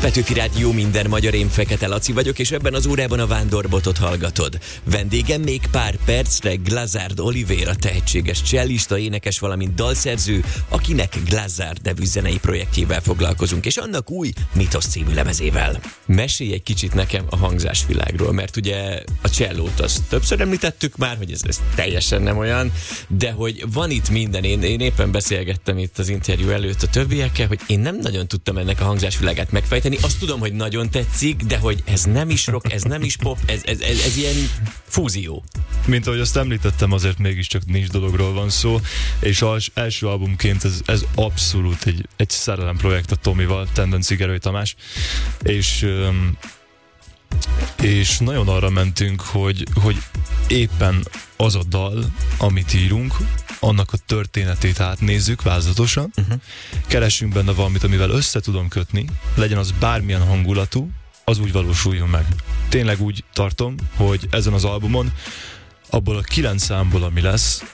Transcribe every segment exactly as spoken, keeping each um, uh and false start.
Petőfi Rádió, minden magyar, én Fekete Laci vagyok, és ebben az órában a Vándorbotot hallgatod. Vendégem még pár percre Glazard Olivér, a tehetséges csellista, énekes, valamint dalszerző, akinek Glazard nevű zenei projektjével foglalkozunk, és annak új Mitosz című lemezével. Mesélj egy kicsit nekem a hangzásvilágról, mert ugye a csellót azt többször említettük már, hogy ez, ez teljesen nem olyan, de hogy van itt minden. Én, én éppen beszélgettem itt az interjú előtt a többiekkel, hogy én nem nagyon tudtam ennek a hangzásvilágát megfejteni. Azt tudom, hogy nagyon tetszik, de hogy ez nem is rock, ez nem is pop, ez, ez, ez, ez ilyen fúzió. Mint ahogy azt említettem, azért mégiscsak nincs dologról van szó, és az első albumként ez, ez abszolút egy, egy szerelem projekt a Tomival, Tendenci Gerő Tamás, és, és nagyon arra mentünk, hogy, hogy éppen az a dal, amit írunk, annak a történetét átnézzük vázlatosan, uh-huh. Keresünk benne valamit, amivel össze tudom kötni, legyen az bármilyen hangulatú, az úgy valósuljon meg. Tényleg úgy tartom, hogy ezen az albumon, abból a kilenc számból, ami lesz,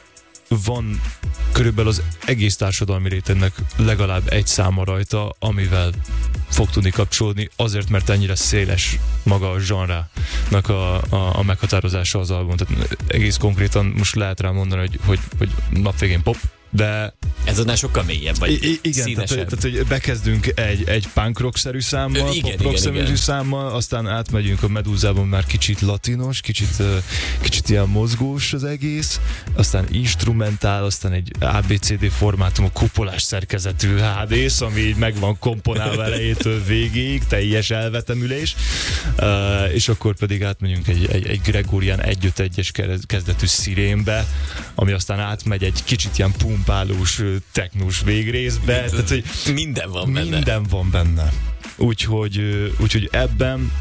van körülbelül az egész társadalmi rétegnek legalább egy száma rajta, amivel fog tudni kapcsolódni, azért, mert ennyire széles maga a zsanrának a, a, a meghatározása az album. Tehát egész konkrétan most lehet rá mondani, hogy, hogy, hogy napvégén pop, de... Ez annál sokkal mélyebb, vagy I- igen, színesebb. Tehát, tehát, hogy bekezdünk egy, egy punk rock-szerű számmal, igen, pop rock-szerű számmal, aztán átmegyünk a Medúzában már kicsit latinos, kicsit, kicsit ilyen mozgós az egész, aztán instrumentál, aztán egy á bé cé dé formátumú kupolás szerkezetű há dé-sz, ami így meg van komponálva elejétől végéig, teljes elvetemülés, uh, és akkor pedig átmegyünk egy, egy, egy Gregorian egy öt egyes kezdetű szirénbe, ami aztán átmegy egy kicsit ilyen pumpálós, technós végrészbe. Mind, tehát, hogy minden van benne. Minden van benne. Úgyhogy, úgyhogy ebben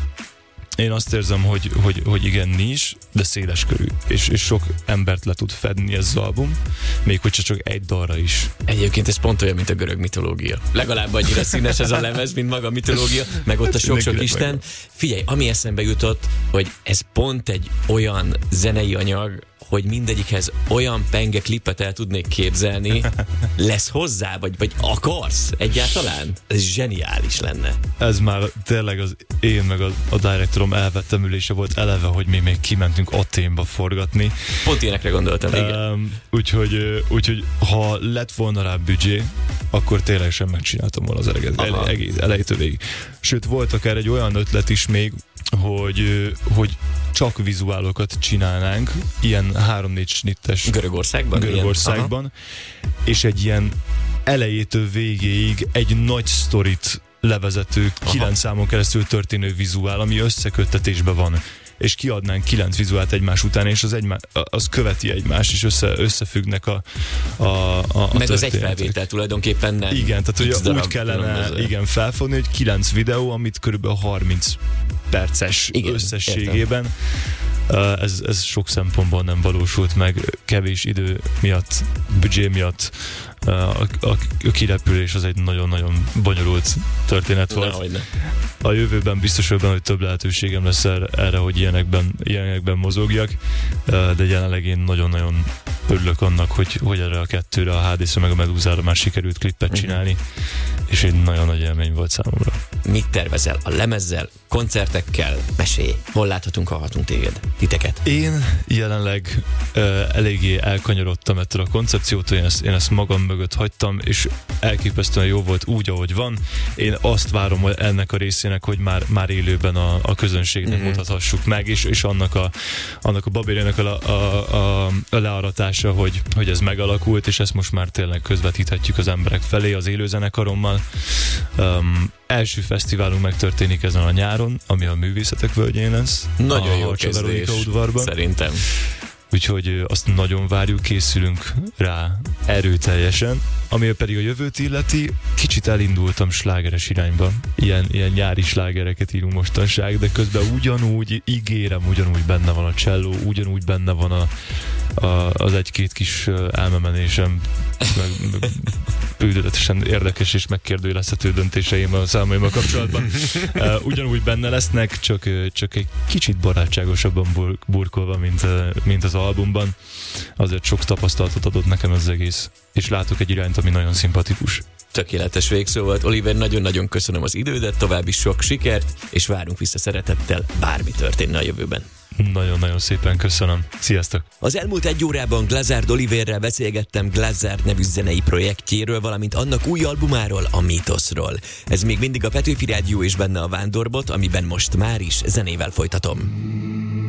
én azt érzem, hogy, hogy, hogy igen, nincs, de széles körű. És, és sok embert le tud fedni ez az album, még hogyha csak egy dalra is. Egyébként ez pont olyan, mint a görög mitológia. Legalább annyira színes ez a lemez, mint maga a mitológia, meg ott a sok-sok isten. Figyelj, ami eszembe jutott, hogy ez pont egy olyan zenei anyag, hogy mindegyikhez olyan penge klipet el tudnék képzelni, lesz hozzá, vagy, vagy akarsz egyáltalán? Ez zseniális lenne. Ez már tényleg az én meg a, a directorom elvettemülése volt eleve, hogy mi még kimentünk Athénba forgatni. Pont ilyenekre gondoltam, igen. Um, úgyhogy, úgyhogy ha lett volna rá büdzsé, akkor tényleg sem megcsináltam volna az eleget, ele, egész, elejétől végig. Sőt, volt akár egy olyan ötlet is még, hogy, hogy csak vizuálokat csinálnánk, ilyen három-négy snittes Görögországban? Görögországban, és egy ilyen elejétől végéig egy nagy sztorit levezető, kilenc számon keresztül történő vizuál, ami összeköttetésben van, és kiadnánk kilenc vizuált egymás után, és az, egymá, az követi egymást, és össze, összefüggnek a, a, a meg az egy felvétel tulajdonképpen nem. Igen, tehát hogy úgy kellene igen, felfogni, hogy kilenc videó, amit körülbelül harminc perces igen, összességében. Értem. Ez, ez sok szempontból nem valósult meg, kevés idő miatt, büdzsé miatt. A, a, a kirepülés az egy nagyon-nagyon bonyolult történet volt. Nehogyne. A jövőben biztos vagyok, hogy több lehetőségem lesz erre, hogy ilyenekben, ilyenekben mozogjak, de jelenleg én nagyon-nagyon örülök annak, hogy, hogy erre a kettőre, a há dé-szre meg a Medúzára már sikerült klippet csinálni, uh-huh. és egy nagyon nagy élmény volt számomra. Mit tervezel a lemezzel, koncertekkel? Mesélj, hol láthatunk, hallhatunk téged, titeket? Én jelenleg uh, eléggé elkanyarodtam ettől a koncepciótól, én ezt, én ezt magam mögött hagytam, és elképesztően jó volt úgy, ahogy van. Én azt várom ennek a részének, hogy már, már élőben a, a közönségnek mm-hmm. mutathassuk meg, és, és annak a, annak a babérjának a, a, a, a learatása, hogy, hogy ez megalakult, és ezt most már tényleg közvetíthetjük az emberek felé az élőzenekarommal. Um, első fesztiválunk megtörténik ezen a nyáron, ami a Művészetek Völgyén lesz. Nagyon jó kezdés, szerintem. Úgyhogy azt nagyon várjuk, készülünk rá erőteljesen. Ami pedig a jövőt illeti, kicsit elindultam slágeres irányba. Ilyen, ilyen nyári slágereket írunk mostanság, de közben ugyanúgy ígérem, ugyanúgy benne van a cselló, ugyanúgy benne van a, a, az egy-két kis elmemenésem, meg, meg bődöletesen érdekes és megkérdőjelezhető döntéseim a számaimmal kapcsolatban. Uh, ugyanúgy benne lesznek, csak, csak egy kicsit barátságosabban bur- burkolva, mint, mint az albumban. Azért sok tapasztalatot adott nekem az egész, és látok egy irányt, ami nagyon szimpatikus. Tökéletes végszó volt. Oliver, nagyon-nagyon köszönöm az idődet, további sok sikert, és várunk vissza szeretettel, bármi történne a jövőben. Nagyon-nagyon szépen köszönöm. Sziasztok! Az elmúlt egy órában Glazard Oliverrel beszélgettem Glazard nevű zenei projektjéről, valamint annak új albumáról, a Mítoszról. Ez még mindig a Petőfi Rádió és benne a Vándorbot, amiben most már is zenével folytatom.